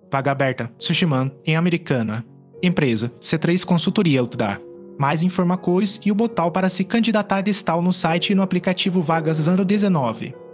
Vaga aberta, Sushiman, em Americana. Empresa, C3 Consultoria Ltda. Mais informações e o botão para se candidatar está no site e no aplicativo Vagas 019.